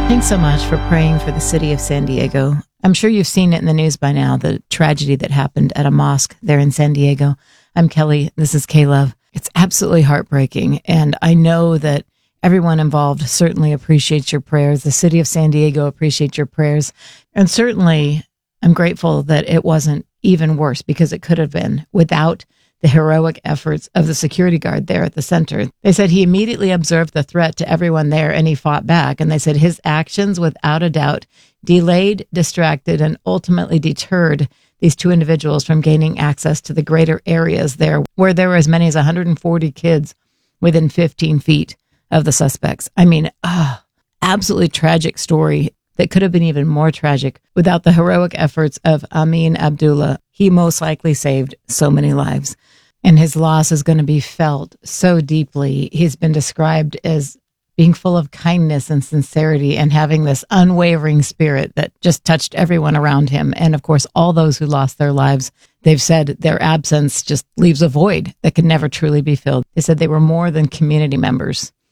Thanks so much for praying for the city of San Diego. I'm sure you've seen it in the news by now, the tragedy that happened at a mosque there in San Diego. I'm Kelly. This is K-Love. It's absolutely heartbreaking. And I know that everyone involved certainly appreciates your prayers. The city of San Diego appreciates your prayers. And certainly I'm grateful that it wasn't even worse, because it could have been without the heroic efforts of the security guard there at the center. They said he immediately observed the threat to everyone there and he fought back. And they said his actions, without a doubt, delayed, distracted, and ultimately deterred these two individuals from gaining access to the greater areas there, where there were as many as 140 kids within 15 feet of the suspects. I mean, absolutely tragic story that could have been even more tragic without the heroic efforts of Amin Abdullah. He most likely saved so many lives, and his loss is going to be felt so deeply. He's been described as being full of kindness and sincerity and having this unwavering spirit that just touched everyone around him. And of course, all those who lost their lives, they've said their absence just leaves a void that can never truly be filled. They said they were more than community members.